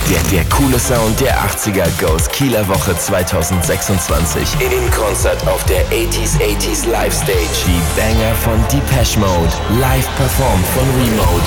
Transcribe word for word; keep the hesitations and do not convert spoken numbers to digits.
Der, der coole Sound der achtziger goes Kieler Woche zwanzig sechsundzwanzig. In Konzert auf der achtziger achtziger Live Stage. Die Banger von Depeche Mode. Live performt von Remote.